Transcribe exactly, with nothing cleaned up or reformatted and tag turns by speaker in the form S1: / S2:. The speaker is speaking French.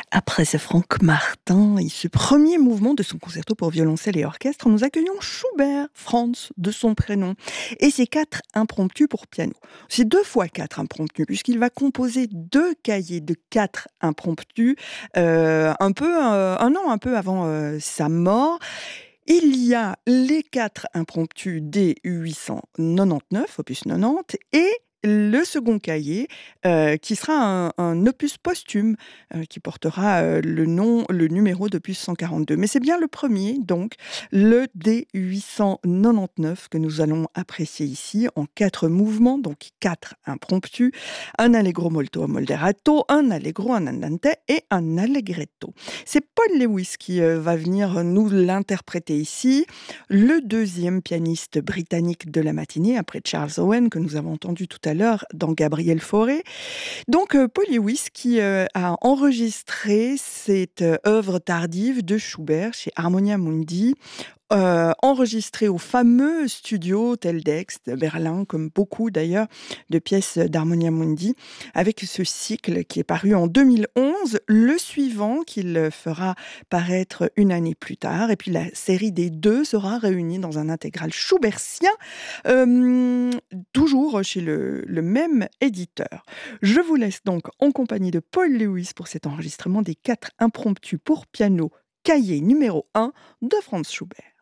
S1: Après ce Franck Martin et ce premier mouvement de son concerto pour violoncelle et orchestre, nous accueillons Schubert, Franz de son prénom, et ses quatre impromptus pour piano. C'est deux fois quatre impromptus, puisqu'il va composer deux cahiers de quatre impromptus, euh, un peu, euh, un an un peu avant euh, sa mort. Il y a les quatre impromptus D huit cent quatre-vingt-dix-neuf, opus quatre-vingt-dix, et le second cahier, euh, qui sera un, un opus posthume, euh, qui portera euh, le nom, le numéro d'opus cent quarante-deux. Mais c'est bien le premier, donc, le D huit cent quatre-vingt-dix-neuf, que nous allons apprécier ici, en quatre mouvements, donc quatre impromptus, un allegro molto moderato, un allegro, un andante et un allegretto. C'est Paul Lewis qui euh, va venir nous l'interpréter ici, le deuxième pianiste britannique de la matinée, après Charles Owen, que nous avons entendu tout à l'heure dans Gabriel Fauré. Donc, euh, Paul Lewis qui euh, a enregistré cette euh, œuvre tardive de Schubert chez Harmonia Mundi, euh, enregistrée au fameux studio Teldex de Berlin, comme beaucoup d'ailleurs de pièces d'Harmonia Mundi, avec ce cycle qui est paru en deux mille onze, le suivant qu'il fera paraître une année plus tard, et puis la série des deux sera réunie dans un intégral schubertien, euh, toujours chez le, le même éditeur. Je vous laisse donc en compagnie de Paul Lewis pour cet enregistrement des quatre impromptus pour piano, cahier numéro un de Franz Schubert.